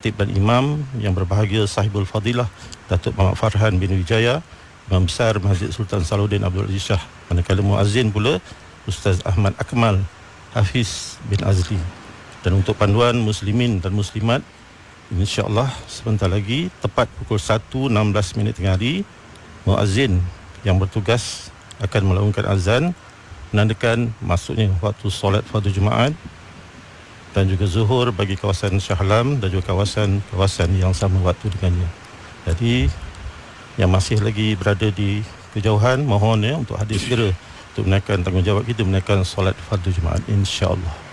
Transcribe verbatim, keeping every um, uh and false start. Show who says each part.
Speaker 1: khatib dan imam yang berbahagia sahibul fadilah Datuk Muhammad Farhan bin Wijaya, Imam Besar Masjid Sultan Salahuddin Abdul Aziz Shah. Manakala muazzin pula Ustaz Ahmad Akmal Hafiz bin Azli. Dan untuk panduan muslimin dan muslimat, insya-Allah sebentar lagi tepat pukul satu enam belas minit tengah hari, muazzin yang bertugas akan melaungkan azan menandakan masuknya waktu solat fardu Jumaat dan juga zuhur bagi kawasan Shah Alam dan juga kawasan-kawasan yang sama waktu dengannya. Jadi yang masih lagi berada di kejauhan, mohon ya untuk hadir segera untuk menaikkan tanggungjawab kita menaikkan solat fardu Jumaat, insya-Allah.